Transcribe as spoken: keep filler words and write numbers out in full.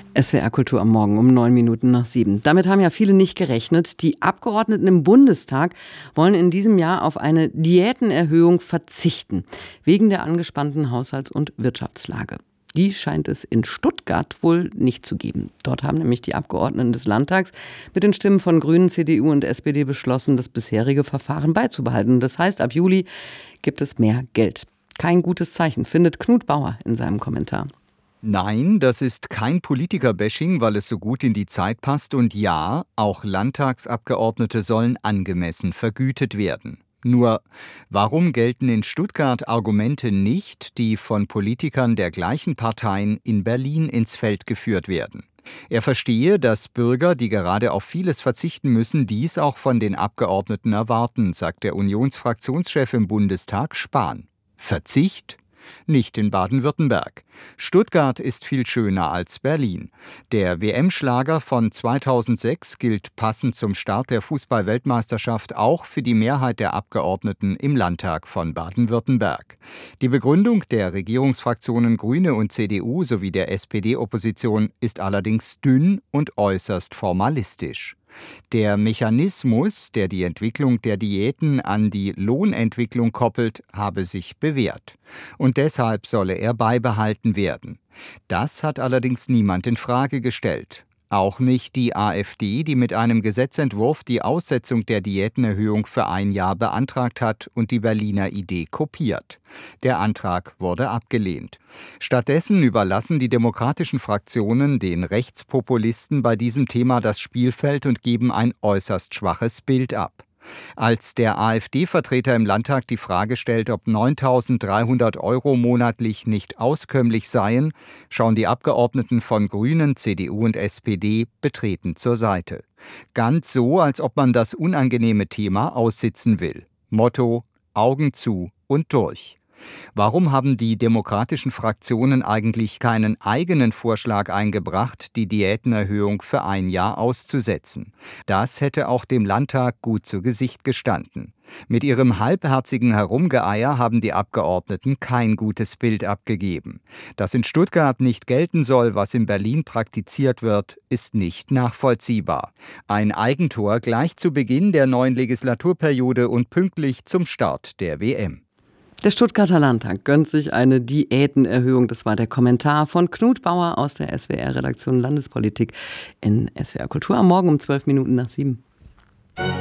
S W R Kultur am Morgen um neun Minuten nach sieben. Damit haben ja viele nicht gerechnet. Die Abgeordneten im Bundestag wollen in diesem Jahr auf eine Diätenerhöhung verzichten, wegen der angespannten Haushalts- und Wirtschaftslage. Die scheint es in Stuttgart wohl nicht zu geben. Dort haben nämlich die Abgeordneten des Landtags mit den Stimmen von Grünen, C D U und S P D beschlossen, das bisherige Verfahren beizubehalten. Das heißt, ab Juli gibt es mehr Geld. Kein gutes Zeichen, findet Knut Bauer in seinem Kommentar. Nein, das ist kein Politiker-Bashing, weil es so gut in die Zeit passt. Und ja, auch Landtagsabgeordnete sollen angemessen vergütet werden. Nur, warum gelten in Stuttgart Argumente nicht, die von Politikern der gleichen Parteien in Berlin ins Feld geführt werden? Er verstehe, dass Bürger, die gerade auf vieles verzichten müssen, dies auch von den Abgeordneten erwarten, sagt der Unionsfraktionschef im Bundestag Spahn. Verzicht? Nicht in Baden-Württemberg. Stuttgart ist viel schöner als Berlin. Der W M-Schlager von zweitausendsechs gilt passend zum Start der Fußball-Weltmeisterschaft auch für die Mehrheit der Abgeordneten im Landtag von Baden-Württemberg. Die Begründung der Regierungsfraktionen Grüne und C D U sowie der S P D-Opposition ist allerdings dünn und äußerst formalistisch. Der Mechanismus, der die Entwicklung der Diäten an die Lohnentwicklung koppelt, habe sich bewährt. Und deshalb solle er beibehalten werden. Das hat allerdings niemand in Frage gestellt. Auch nicht die AfD, die mit einem Gesetzentwurf die Aussetzung der Diätenerhöhung für ein Jahr beantragt hat und die Berliner Idee kopiert. Der Antrag wurde abgelehnt. Stattdessen überlassen die demokratischen Fraktionen den Rechtspopulisten bei diesem Thema das Spielfeld und geben ein äußerst schwaches Bild ab. Als der AfD-Vertreter im Landtag die Frage stellt, ob neuntausenddreihundert Euro monatlich nicht auskömmlich seien, schauen die Abgeordneten von Grünen, C D U und S P D betreten zur Seite. Ganz so, als ob man das unangenehme Thema aussitzen will. Motto: Augen zu und durch. Warum haben die demokratischen Fraktionen eigentlich keinen eigenen Vorschlag eingebracht, die Diätenerhöhung für ein Jahr auszusetzen? Das hätte auch dem Landtag gut zu Gesicht gestanden. Mit ihrem halbherzigen Herumgeeier haben die Abgeordneten kein gutes Bild abgegeben. Dass in Stuttgart nicht gelten soll, was in Berlin praktiziert wird, ist nicht nachvollziehbar. Ein Eigentor gleich zu Beginn der neuen Legislaturperiode und pünktlich zum Start der W M. Der Stuttgarter Landtag gönnt sich eine Diätenerhöhung. Das war der Kommentar von Knut Bauer aus der S W R-Redaktion Landespolitik in S W R Kultur am Morgen um zwölf Minuten nach sieben.